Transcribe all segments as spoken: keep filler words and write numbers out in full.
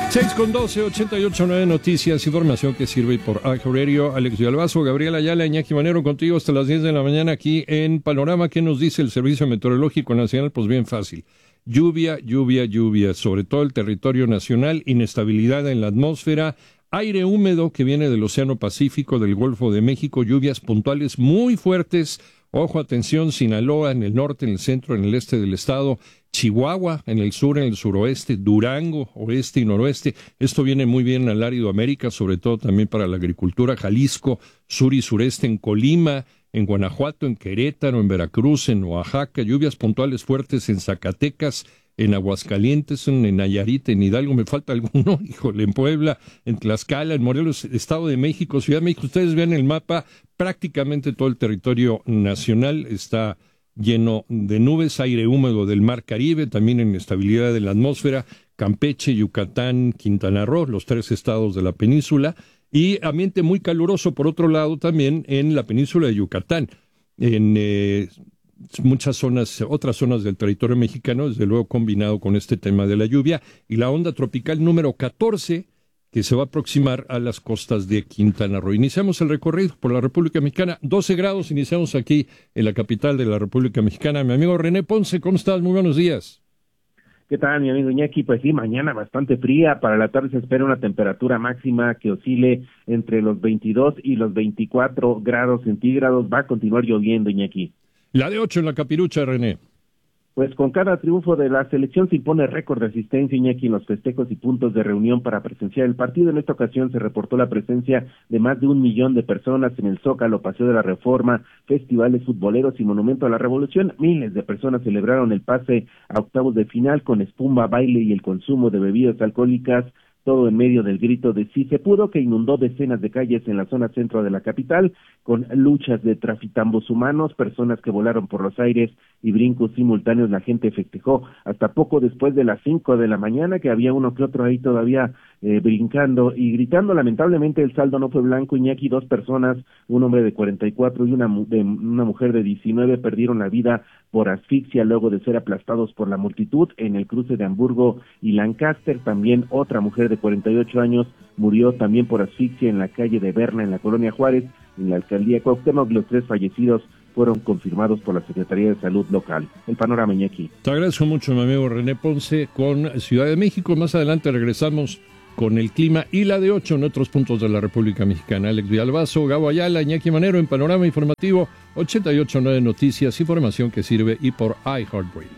seis con doce, ochenta y ocho punto nueve Noticias, información que sirve por iHeartRadio. Alex Villalbazo, Gabriel Ayala, Iñaki Manero, contigo hasta las diez de la mañana aquí en Panorama. ¿Qué nos dice el Servicio Meteorológico Nacional? Pues bien fácil. Lluvia, lluvia, lluvia, sobre todo el territorio nacional, inestabilidad en la atmósfera, aire húmedo que viene del Océano Pacífico, del Golfo de México, lluvias puntuales muy fuertes. Ojo, atención, Sinaloa en el norte, en el centro, en el este del estado, Chihuahua en el sur, en el suroeste, Durango, oeste y noroeste. Esto viene muy bien al árido América, sobre todo también para la agricultura, Jalisco, sur y sureste, en Colima, en Guanajuato, en Querétaro, en Veracruz, en Oaxaca, lluvias puntuales fuertes en Zacatecas, en Aguascalientes, en Nayarit, en Hidalgo, me falta alguno, híjole, en Puebla, en Tlaxcala, en Morelos, Estado de México, Ciudad de México. Ustedes vean el mapa, prácticamente todo el territorio nacional está lleno de nubes, aire húmedo del Mar Caribe, también inestabilidad de la atmósfera, Campeche, Yucatán, Quintana Roo, los tres estados de la península, y ambiente muy caluroso, por otro lado, también en la península de Yucatán, en eh, muchas zonas, otras zonas del territorio mexicano, desde luego combinado con este tema de la lluvia, y la onda tropical número catorce, que se va a aproximar a las costas de Quintana Roo. Iniciamos el recorrido por la República Mexicana, doce grados, iniciamos aquí en la capital de la República Mexicana. Mi amigo René Ponce, ¿cómo estás? Muy buenos días. ¿Qué tal, mi amigo Iñaki? Pues sí, mañana bastante fría, para la tarde se espera una temperatura máxima que oscile entre los veintidós y los veinticuatro grados centígrados, va a continuar lloviendo, Iñaki. La de ocho en la Capirucha, René. Pues con cada triunfo de la selección se impone récord de asistencia, Iñaki, en los festejos y puntos de reunión para presenciar el partido. En esta ocasión se reportó la presencia de más de un millón de personas en el Zócalo, Paseo de la Reforma, festivales futboleros y Monumento a la Revolución. Miles de personas celebraron el pase a octavos de final con espuma, baile y el consumo de bebidas alcohólicas, todo en medio del grito de sí se pudo, que inundó decenas de calles en la zona centro de la capital, con luchas de traficambos humanos, personas que volaron por los aires y brincos simultáneos. La gente festejó hasta poco después de las cinco de la mañana, que había uno que otro ahí todavía eh, brincando y gritando. Lamentablemente el saldo no fue blanco, Iñaki. Dos personas, un hombre de cuarenta y cuatro y una, de, una mujer de diecinueve, perdieron la vida por asfixia luego de ser aplastados por la multitud en el cruce de Hamburgo y Lancaster. También otra mujer de cuarenta y ocho años murió también por asfixia en la calle de Berna, en la colonia Juárez, en la alcaldía Cuauhtémoc. Los tres fallecidos fueron confirmados por la Secretaría de Salud local. El panorama, Iñaki. Te agradezco mucho, mi amigo René Ponce, con Ciudad de México. Más adelante regresamos con el clima y la de ocho en otros puntos de la República Mexicana. Alex Villalbazo, Gabo Ayala, Iñaki Manero en Panorama Informativo ochenta y ocho punto nueve Noticias, información que sirve y por iHeartRadio.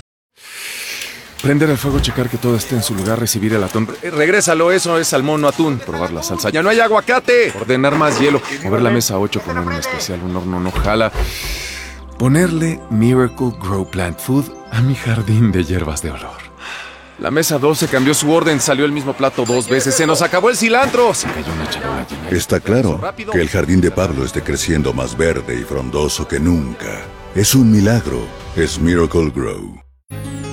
Prender el fuego, checar que todo esté en su lugar, recibir el atún. Eh, regrésalo, eso es salmón, no atún. Probar la salsa. ¡Ya no hay aguacate! Ordenar más hielo. Mover la mesa ocho, poner un especial, un horno no jala. Ponerle Miracle Grow Plant Food a mi jardín de hierbas de olor. La mesa doce cambió su orden, salió el mismo plato dos veces. ¡Se nos acabó el cilantro! Se cayó una charola llena. Está claro que el jardín de Pablo esté creciendo más verde y frondoso que nunca. Es un milagro. Es Miracle Grow.